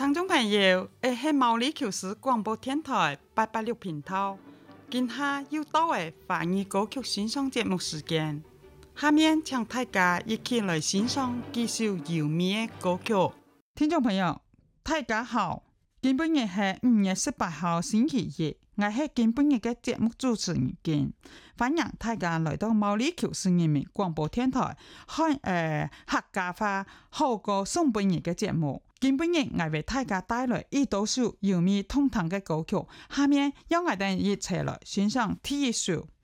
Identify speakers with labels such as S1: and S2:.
S1: 聽眾朋友，係毛里求斯廣播電台886頻道，今下又到嘅華語歌曲欣賞節目時間。下面請大家一起來欣賞幾首優美嘅歌曲。聽眾朋友，大家好，今晡日係5月18號星期一，我係今晡日嘅節目主持人兼，歡迎大家來到毛里求斯人民廣播電台，看客家話好歌送晡日嘅節目。今晡日我為大家帶來一首優美動聽嘅歌曲，下面讓我哋一齊來欣賞第一首。